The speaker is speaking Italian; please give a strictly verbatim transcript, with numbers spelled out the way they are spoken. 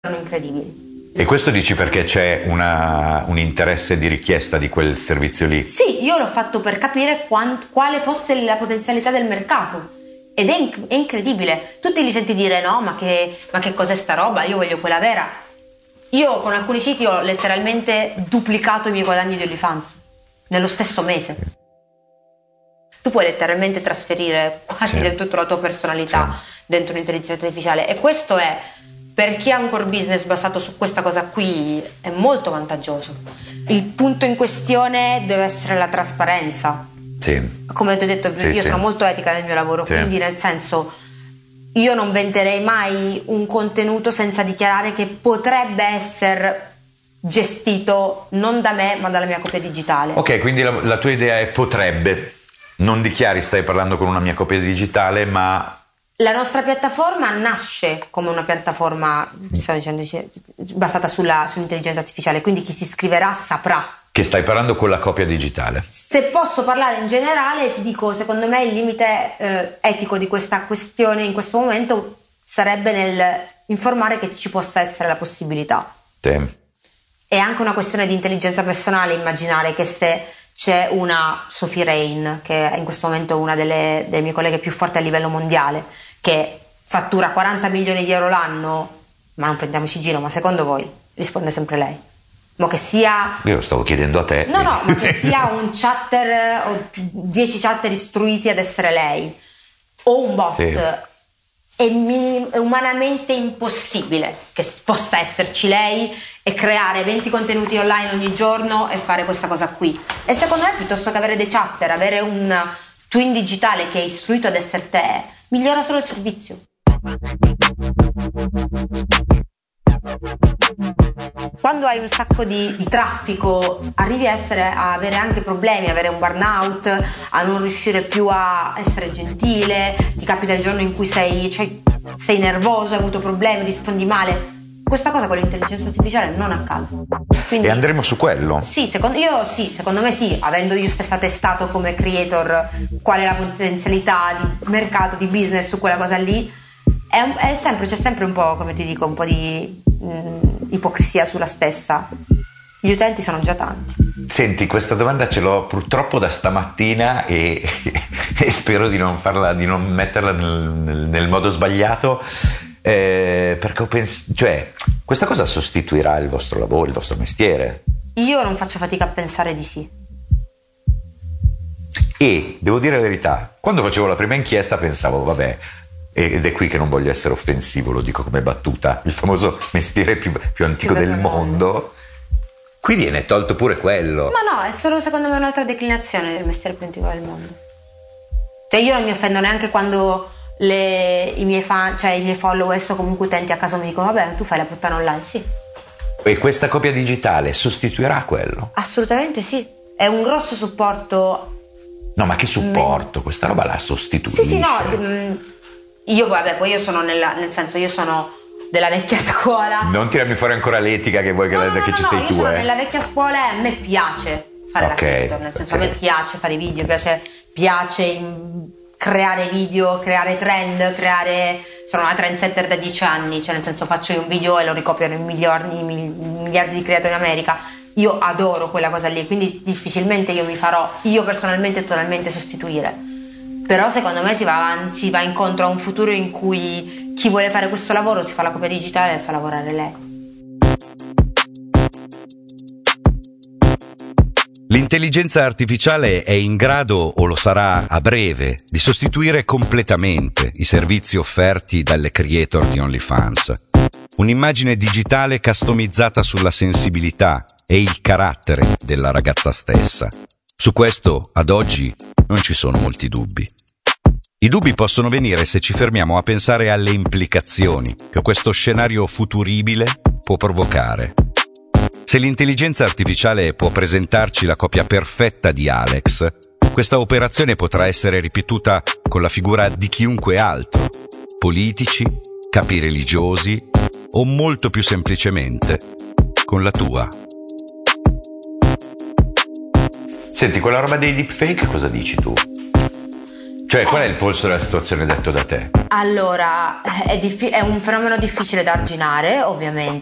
incredibili. E questo dici perché c'è una, un interesse di richiesta di quel servizio lì? Sì, io l'ho fatto per capire quant, quale fosse la potenzialità del mercato ed è, inc- è incredibile. Tutti li senti dire no, ma che, ma che cos'è sta roba, io voglio quella vera. Io con alcuni siti ho letteralmente duplicato i miei guadagni di OnlyFans nello stesso mese. Tu puoi letteralmente trasferire quasi sì. dentro la tua personalità sì. dentro un'intelligenza artificiale, e questo è, per chi ha un core business basato su questa cosa qui, è molto vantaggioso. Il punto in questione deve essere la trasparenza. Sì. Come ti ho detto, sì, io sì. sono molto etica nel mio lavoro, sì. quindi nel senso, io non venderei mai un contenuto senza dichiarare che potrebbe essere gestito non da me ma dalla mia copia digitale. Ok, quindi la, la tua idea è potrebbe. Non dichiari stai parlando con una mia copia digitale, ma... La nostra piattaforma nasce come una piattaforma, stiamo dicendo, basata sulla, sull'intelligenza artificiale, quindi chi si iscriverà saprà. Che stai parlando con la copia digitale. Se posso parlare in generale, ti dico, secondo me il limite eh, etico di questa questione in questo momento sarebbe nel informare che ci possa essere la possibilità. Sì. È anche una questione di intelligenza personale immaginare che se c'è una Sophie Rain, che è in questo momento una delle, delle mie colleghe più forti a livello mondiale, che fattura quaranta milioni di euro l'anno, ma non prendiamoci giro, ma secondo voi risponde sempre lei? Ma che sia... Io lo stavo chiedendo a te. No, no, ma che sia un chatter o dieci chatter istruiti ad essere lei o un bot, sì. è, minim- è umanamente impossibile che possa esserci lei e creare venti contenuti online ogni giorno e fare questa cosa qui. E secondo me, piuttosto che avere dei chatter, avere un twin digitale che è istruito ad essere te, migliora solo il servizio. Quando hai un sacco di, di traffico arrivi a, essere, a avere anche problemi, avere un burnout, a non riuscire più a essere gentile, ti capita il giorno in cui sei, cioè, sei nervoso, hai avuto problemi, rispondi male. Questa cosa con l'intelligenza artificiale non accade. Quindi, e andremo su quello? Sì, secondo, io, sì, secondo me sì, avendo io stessa testato come creator qual è la potenzialità di mercato, di business su quella cosa lì, è, è sempre, c'è sempre un po', come ti dico, un po' di mh, ipocrisia sulla stessa. Gli utenti sono già tanti. Senti, questa domanda ce l'ho purtroppo da stamattina e, e spero di non farla, di non metterla nel, nel, nel modo sbagliato. Eh, perché ho pensato, cioè, questa cosa sostituirà il vostro lavoro, il vostro mestiere? Io non faccio fatica a pensare di sì. E devo dire la verità, quando facevo la prima inchiesta pensavo, vabbè, ed è qui che non voglio essere offensivo, lo dico come battuta, il famoso mestiere più, più antico del mondo, qui viene tolto pure quello. Ma no, è solo secondo me un'altra declinazione del mestiere più antico del mondo. Cioè io non mi offendo neanche quando Le, i miei fan, cioè i miei followers o comunque utenti a caso mi dicono vabbè, tu fai la puttana online, sì. E questa copia digitale sostituirà quello? Assolutamente sì, è un grosso supporto. No, ma che supporto? Mm. Questa roba la sostituisce? Sì, sì, no, io vabbè, poi io sono nella, nel senso io sono della vecchia scuola. Non tirarmi fuori ancora l'etica che vuoi che, no, la, no, che no, ci no, sei io tu, sono eh. nella vecchia scuola e a me piace fare okay, la creator, nel senso okay. a me piace fare video, piace, piace in, creare video, creare trend, creare... Sono una trendsetter da dieci anni, cioè nel senso faccio io un video e lo ricopiano in miliardi, miliardi di creatori in America. Io adoro quella cosa lì, quindi difficilmente io mi farò, io personalmente, totalmente sostituire. Però secondo me si va avanti, si va incontro a un futuro in cui chi vuole fare questo lavoro si fa la copia digitale e fa lavorare lei. L'intelligenza artificiale è in grado, o lo sarà a breve, di sostituire completamente i servizi offerti dalle creator di OnlyFans. Un'immagine digitale customizzata sulla sensibilità e il carattere della ragazza stessa. Su questo, ad oggi, non ci sono molti dubbi. I dubbi possono venire se ci fermiamo a pensare alle implicazioni che questo scenario futuribile può provocare. Se l'intelligenza artificiale può presentarci la copia perfetta di Alex, questa operazione potrà essere ripetuta con la figura di chiunque altro, politici, capi religiosi o molto più semplicemente con la tua. Senti, quella roba dei deepfake cosa dici tu? Cioè, qual è il polso della situazione detto da te? Allora, è, diffi- è un fenomeno difficile da arginare, ovviamente.